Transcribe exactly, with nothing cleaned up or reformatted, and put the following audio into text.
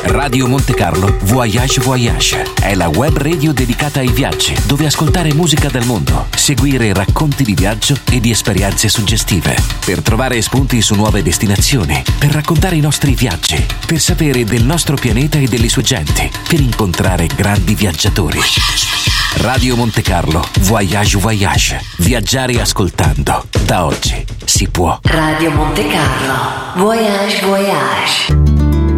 Radio Monte Carlo Voyage Voyage è la web radio dedicata ai viaggi, dove ascoltare musica dal mondo, seguire racconti di viaggio e di esperienze suggestive, per trovare spunti su nuove destinazioni, per raccontare i nostri viaggi, per sapere del nostro pianeta e delle sue genti, per incontrare grandi viaggiatori. Radio Monte Carlo Voyage Voyage. Viaggiare ascoltando. Da oggi si può. Radio Monte Carlo Voyage Voyage.